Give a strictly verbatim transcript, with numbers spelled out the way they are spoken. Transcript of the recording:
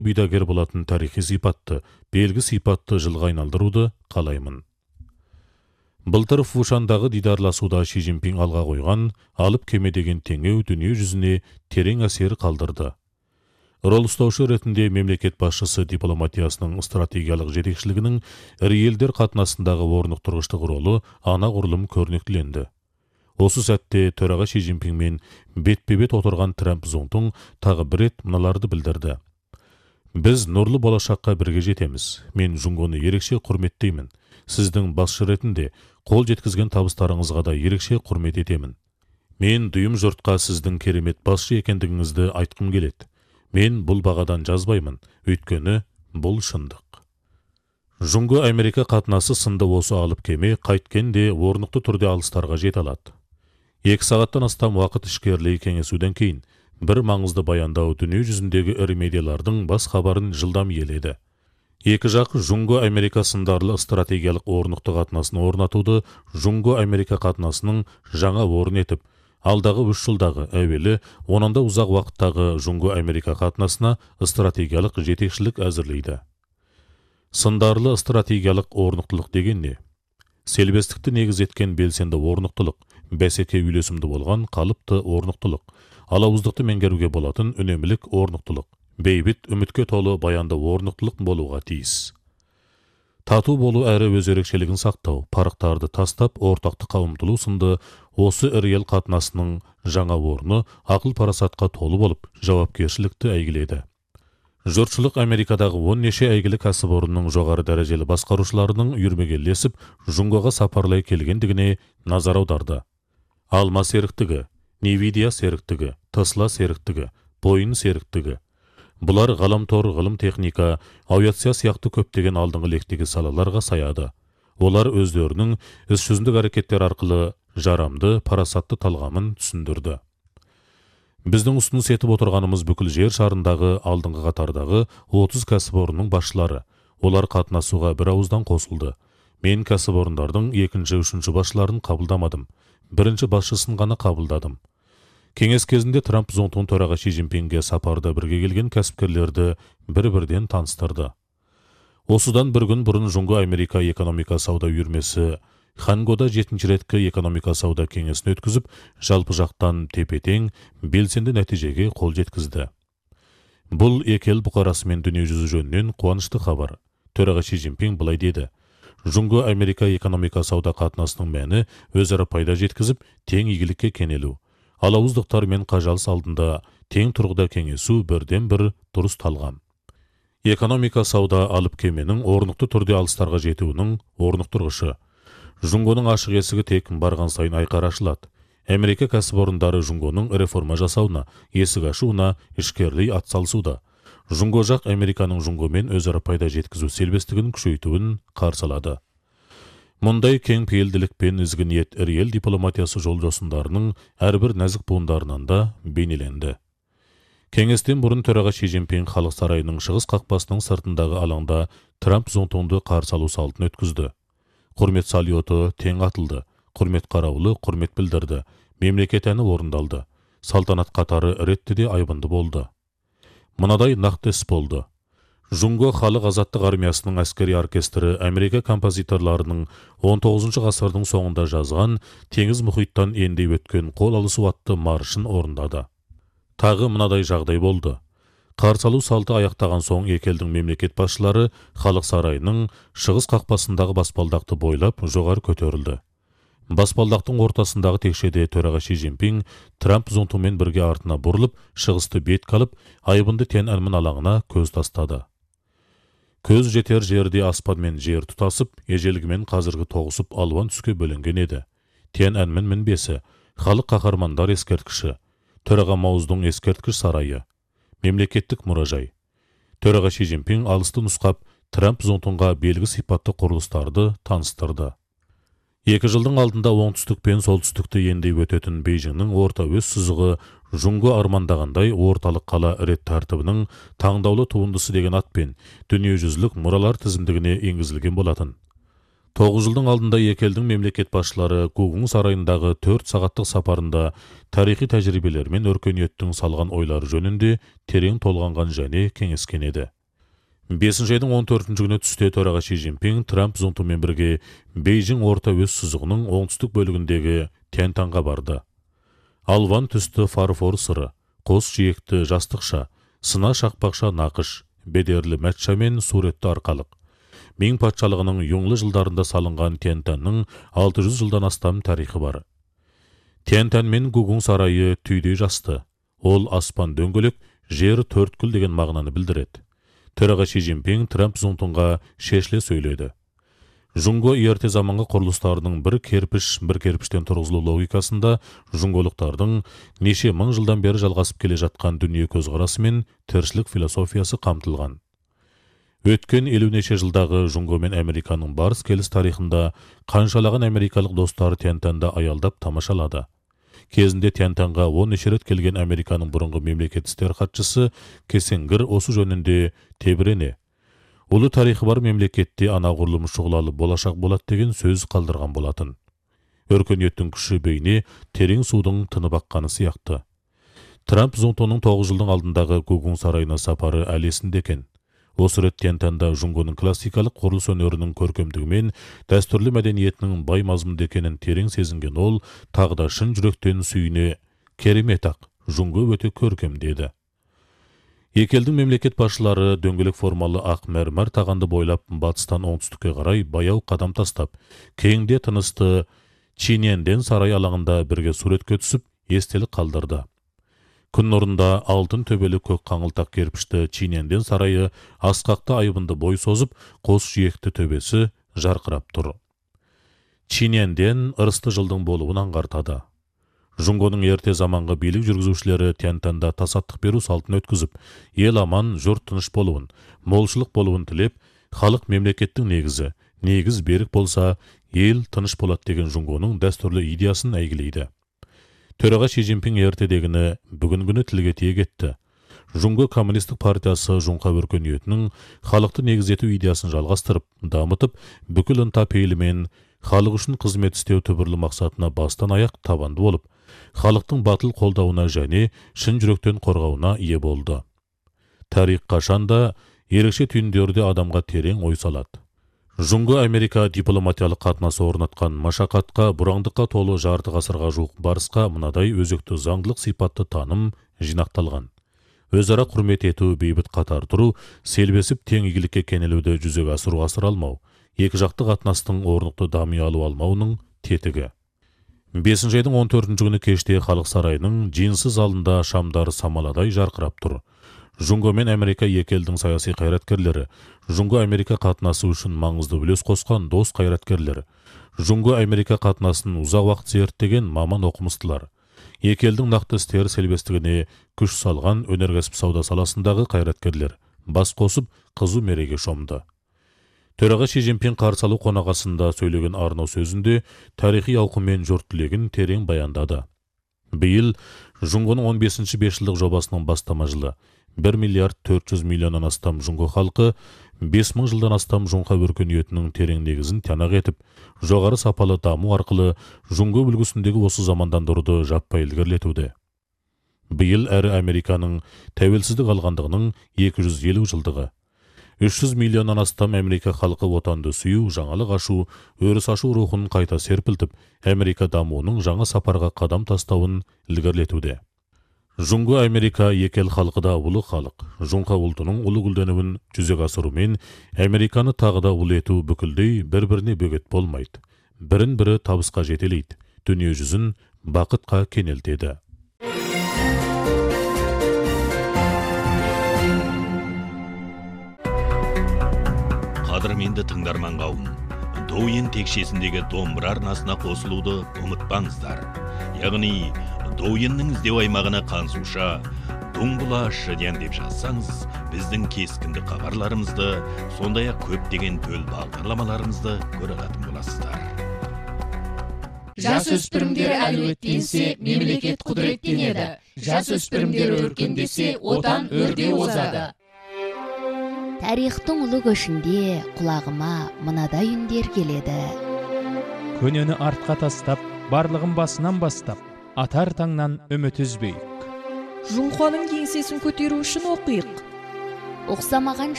Бидагер болатын тарихи сипатты, белгі сипатты жылға айналдыруды қалаймын. Былтыр Фушандағы дидарласуда Ши Цзиньпин алға қойған алып кеме деген теңеу дүние жүзіне терең әсер қалдырды. Рол ұстаушы ретінде мемлекет басшысы дипломатиясының стратегиялық жетекшілігінің ірі елдер қатынасындағы орнықтырғыштық ролы анағұрлым көрнектіленді. Осы сәтте төраға Ши Цзиньпинмен бетпе-бет отырған Трамп зонтың тағы бір рет мыналарды білдірді. Біз нұрлы болашаққа бірге жетеміз. Мен Жунгоны ерекше құрметтеймін. Сіздің басшы ретінде қол жеткізген табыстарыңызға да ерекше құрмет етемін. Мен дүйім жұртқа сіздің керемет басшы екендігіңізді айтқым келеді. Мен бұл бағадан жазбаймын, өйткені бұл шындық. Жунго Америка қатынасы сынды осы алып кеме қайткенде орнықты түрде алыстарға жете алады. Екі сағаттан астам уақыт ішкерлей кеңесуден кейін бір маңызды баяндау дүние жүзіндегі ірі медиалардың бас хабарын жылдам иеледі. Екі жақ Жунго Америка сындарлы стратегиялық орнықты қатынасын орнатуды Жунго Америка қатынасының жаңа орын етіп, алдағы үш жылдағы әуелі, онанда ұзақ уақыттағы Жунго Америка қатынасына стратегиялық жетекшілік әзірлейді. Сындарлы стратегиялық орнықтылық деген не? Селбестікті негіз еткен белсенді орнықтылық, бәсеке үйлесімді болған қалыпты орнықтылық, алауыздықты меңгеруге болатын үнемлік орнықтылық, бейбіт үмітке толы баянды орнықтылық болуға тиіс. Тату болу әрі өз ерекшелігін сақтау, парықтарды тастап, ортақтыққа ұмтылу сынды осы ірі ел қатынасының жаңа орны ақыл парасатқа толы болып, жауапкершілікті әйгіледі. Жұртшылық Америкадағы он неше әйгілі кәсіпорынның жоғары дәрежелі басқарушыларының үйірмегелесіп, Жунгоға сапарлай келгендігіне назар аударды. Алма серіктігі, Nvidia серіктігі, Tesla серіктігі, Boeing серіктігі. Бұлар ғаламтор, ғылым техника, авиация сияқты көптеген алдыңғы лектегі салаларға саяды. Олар өздерінің іс жүзіндік әрекеттер арқылы жарамды, парасатты талғамын түсіндірді. Біздің ұсыныс етіп отырғанымыз бүкіл жер шарындағы алдыңғы қатардағы отыз кәсіпорынның басшылары. Олар қатынасуға бір ауыздан қосылды. Мен кәсіпорындардың екінші, үшінші басшыларын қабылдамадым. Бірінші басшысын ғана қабылдадым. Кеңес кезінде Трамп зонтын төраға Ши Цзиньпинге сапарда бірге келген кәсіпкерлерді бір-бірден таныстырды. Осыдан бір күн бұрын Жунго Америка экономика сауда үйірмесі Хангода жетінші реткі экономика сауда кеңесін өткізіп, жалпы жақтан тепе-тең белсенді нәтижеге қол жеткізді. Бұл екі ел бұқарасымен дүние жүзі жөнінен қуанышты хабар. Төраға Ши Цзиньпин былай деді: Жунго Америка экономика сауда қатынасының мәні өзара пайда жеткізіп, тең игілікке кенелу. Алауыздықтар мен қажалыс алдында тең тұрғыда кеңесу бірден бір дұрыс талғам. Экономика сауда алып кеменің орнықты түрде алыстарға жетуінің орнықтырғышы. Жунгоның ашық есігі тек барған сайын айқар ашылады. Америка кәсіпорындары Жунгоның реформа жасауына, есік ашуына ішкерлей атсалысуда. Жунго жақ Американың Жунгомен өзара пайда жеткізу селбестігін күшейтуін қарсалады. Мұндай кең пейілділік пен ізгі ниет ірі ел дипломатиясы жол жосындарының әрбір нәзік буындарынан да бейнеленді. Кеңестен бұрын төраға Ши Цзиньпин халық сарайының шығыс қақпасының сыртындағы алаңда Трамп зонтонды қарсы алу салтын өткізді. Құрмет салюты тең атылды, құрмет қарауылы құрмет білдірді, мемлекет әні орындалды, салтанат қатары ретті де айбынды болды. Мынадай нақты іс болды. Жунго халық азаттық армиясының әскери оркестрі Америка композиторларының он тоғызыншы ғасырдың соңында жазған теңіз мұхиттан ендей өткен қол алысу атты маршын орындады. Тағы мынадай жағдай болды. Қарсы алу салты аяқтаған соң екі елдің мемлекет басшылары халық сарайының шығыс қақпасындағы баспалдақты бойлап жоғары көтерілді. Баспалдақтың ортасындағы текшеде төраға Ши Цзиньпин Трамп зонтымен бірге артына бұрылып, шығысты бет қалып, айбынды Тяньаньмэн алаңына көз тастады. Көз жетер жерде аспан мен жер тұтасып, ежелгімен қазіргі тоғысып алуан түске бөлінген еді. Тяньаньмэн мінбесі, халық қаһармандар ескерткіші, төраға Маоздың ескерткіш сарайы, мемлекеттік мұражай. Төраға Ши Цзиньпин алысты нұсқап, Трамп зонтынға белгі сипатты құрылыстарды таныстырды. Екі жылдың алдында оңтүстік пен солтүстікті ендей өтетін Бейжіңнің орта өз сызығы Жунго армандағандай орталық қала рет тәртібінің таңдаулы туындысы деген атпен дүниежүзілік мұралар тізімдігіне енгізілген болатын. тоғыз жылдың алдында екі елдің мемлекет басшылары Гугун сарайындағы төрт сағаттық сапарында тарихи тәжірибелер мен өркениеттің салған ойлары жөнінде терең толғанған және кеңескен еді. бесінші айдың он төртінші күні түсте төраға Си Цзиньпин Трамп зонтымен бірге Бейжің орта өз сызығының оңтүстік бөлігіндегі Тяньтанға барды. Алван түсті фарфор сыры, қос жиекті жастықша, сына шақпақша нақыш, бедерлі мәтша мен суретті арқалық. Мин патшалығының юңлы жылдарында салынған Тяньтанның алты жүз жылдан астам тарихы бар. Тяньтан мен Гугун сарайы түйдей жасты. Ол аспан дөңгелек, жер төрткүл деген мағынаны білдіреді. Төраға Си Цзиньпин Трамп зонтунға шешіле сөйледі. Жұңго ерте заманғы құрылыстарының бір керпіш, бір керпіштен тұрғызылу логикасында жұңголықтардың неше мың жылдан бері жалғасып келе жатқан дүние көзқарасы мен тіршілік философиясы қамтылған. Өткен елу неше жылдағы Жұңго мен Американың барыс келіс тарихында қаншалаған америкалық достары Тяньтанда аялдап тамашалады. Кезінде Тяньтанға он неше рет келген Американың бұрынғы мемлекет істер хатшысы Кессингер осы жөнінде тебірене. Ұлы тарихы бар мемлекетте анағұрлым шұғылалы болашақ болады деген сөз қалдырған болатын. Өркениеттің күші бейне терең судың тынып аққаны сияқты. Трамп зонтының тоғыз жылдың алдындағы Гугун сарайына сапары әлесінде екен. Осы рет Тяньтанда Жұңгоның классикалық құрылыс өнерінің көркемдігі мен дәстүрлі мәдениетінің бай мазмұнды екенін терең сезінген ол тағы да шын жүректен сүйіне керемет ақ, Жұңго өте көркем деді. Екі елдің мемлекет басшылары дөңгелек формалы ақ мәрмәр тағанды бойлап батыстан оңтүстікке қарай баяу қадам тастап, кеңде тынысты Чиньянден сарай алаңында бірге суретке түсіп, естелік қалдырды. Күн нұрында алтын төбелі көк қаңылтақ керпішті Чиньянден сарайы асқақты айбынды бой созып, қос жиекті төбесі жарқырап тұр. Чиньянден ырысты жылдың болуын аңғартады. Жұңгоның ерте заманғы билік жүргізушілері Тяньтанда тасаттық беру салтын өткізіп, ел аман, жұрт тыныш болуын, молшылық болуын тілеп, халық мемлекеттің негізі, негіз берік болса, ел тыныш болады деген Жұңгоның дәстүрлі идеясын әйгілейді. Төраға Си Цзиньпин ертедегіні бүгінгіні тілге тиек етті. Жұңго коммунистік партиясы Жұңқа өркениетінің халықты негіз ету идеясын жалғастырып, дамытып, бүкіл ынта пейілімен халық үшін қызмет істеу түбірлі мақсатына бастан аяқ табанды болып, халықтың батыл қолдауына және шын жүректен қорғауына ие болды. Тарих қашанда ерекше түйіндерде адамға терең ой салады. Жұңго Америка дипломатиялық қатынасы орнатқан машақатқа, бұраңдыққа толы жарты ғасырға жуық барысқа мынадай өзекті заңдылық сипатты таным жинақталған. Өзара құрмет ету, бейбіт қатар тұру, селбесіп тең игілікке кенелуді жүзеге асыру асыра алмау, екі жақты қатынастың орнықты дами алу алмауының тетігі. бесінші айдың он төртінші күні кеште халық сарайының жиынсыз залында шамдар самаладай жарқырап тұр. Жұңго мен Америка екі елдің саяси қайраткерлері, Жұңго Америка қатынасы үшін маңызды үлес қосқан дос қайраткерлері, Жұңго Америка қатынасын ұзақ уақыт зерттеген маман оқымыстылар, екі елдің нақты істер селбестігіне күш салған өнеркәсіп сауда саласындағы қайраткерлер бас қосып қызу мереге шомды. Төраға Си Цзиньпин қарсы алу қонағасында сөйлеген арнау сөзінде тарихи ауқыммен жұрт тілегін терең баяндады. Биыл Жұңгоның он бесінші бесжылдық жобасының бастама жылы. бір миллиард төрт жүз миллионнан астам Жұңго халқы бес мың жылдан астам Жұңқа өркениетінің терең негізін тиянақ етіп, жоғары сапалы даму арқылы Жұңго үлгісіндегі осы замандандыруды жаппай ілгерілетуде. Биыл әрі Американың тәуелсіздік алғандығының екі жүз елу жылдығы. үш жүз миллионнан астам Америка халқы отанды сүю, жаңалық ашу, өріс ашу рухын қайта серпілтіп, Америка дамуының жаңа сапарға қадам тастауын ілгерілетуде. Жұңго Америка екі ел халқы да ұлы халық, Жұңқа ұлтының ұлы гүлденуін жүзеге асырумен Американы тағы да ұлы ету бүкілдей бір-біріне бөгет болмайды. Бірін-бірі табысқа жетелейді, дүние жүзін бақытқа кенелтеді. Қадірменді тыңдарман қауым, Доуин текшесіндегі домбыра арнасына қосылуды ұмытпаңыздар. Яғни Доуиннің іздеу аймағына қансуша Думбула Шыдян деп жазсаңыз, біздің кескінді хабарларымызды, сондай-ақ көптеген төл бағдарламаларымызды көре алатын боласыздар. Жас өспірімдер әлеуеттенсе, мемлекет құдіреттенеді. Жас өспірімдер өркендесе, отан өрге озады. Тарихтың ұлы көшінде құлағыма мынадай үндер келеді. Көнені артқа тастап, барлығын басынан бастап, атар таңнан үміт үзбейік. Жұңқаның кеңсесін көтеру үшін оқиық. Оқсамаған